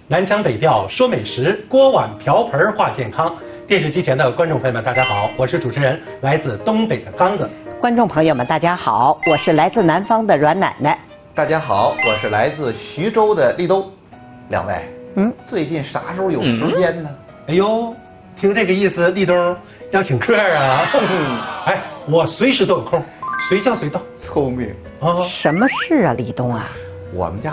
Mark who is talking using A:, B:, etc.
A: 南腔北调说美食，锅碗瓢盆话健康。电视机前的观众朋友们，大家好，我是主持人，来自东北的刚子。
B: 观众朋友们，大家好，我是来自南方的阮奶奶。
C: 大家好，我是来自徐州的立冬。两位，最近啥时候有时间呢？
A: 哎呦，听这个意思，立冬要请客啊！哎，我随时都有空，随叫随到。
C: 聪明
B: 什么事啊，立冬啊？
C: 我们家